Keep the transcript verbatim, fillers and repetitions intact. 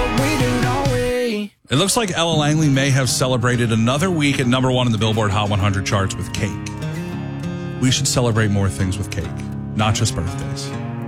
what we do, don't we? It looks like Ella Langley may have celebrated another week at number one in the Billboard Hot one hundred charts with cake. We should celebrate more things with cake, not just birthdays.